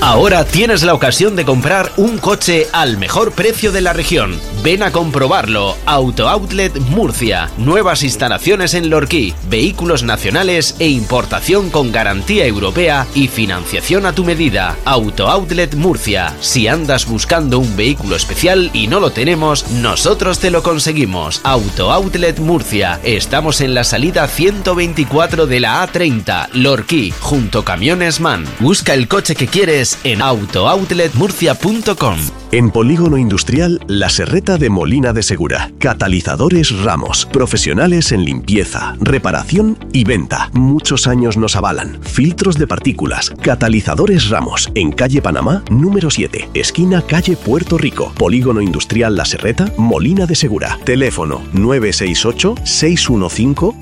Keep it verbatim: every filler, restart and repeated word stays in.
Ahora tienes la ocasión de comprar un coche al mejor precio de la región. Ven a comprobarlo. Auto Outlet Murcia. Nuevas instalaciones en Lorquí. Vehículos nacionales e importación con garantía europea y financiación a tu medida. Auto Outlet Murcia. Si andas buscando un vehículo especial y no lo tenemos, nosotros te lo conseguimos. Auto Outlet Murcia. Estamos en la salida ciento veinticuatro de la A treinta, Lorquí, junto Camiones Man. Busca el coche que quieres en auto outlet murcia punto com. En Polígono Industrial La Serreta de Molina de Segura. Catalizadores Ramos. Profesionales en limpieza, reparación y venta. Muchos años nos avalan. Filtros de partículas. Catalizadores Ramos. En calle Panamá, número siete. Esquina calle Puerto Rico. Polígono Industrial La Serreta, Molina de Segura. Teléfono nueve seis ocho, seis uno cinco,